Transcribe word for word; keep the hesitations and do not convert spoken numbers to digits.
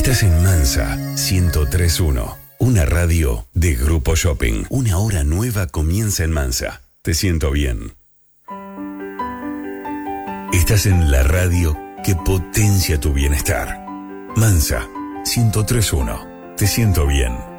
Estás en Mansa ciento tres punto uno, una radio de Grupo Shopping. Una hora nueva comienza en Mansa. Te siento bien. Estás en la radio que potencia tu bienestar. Mansa ciento tres punto uno. Te siento bien.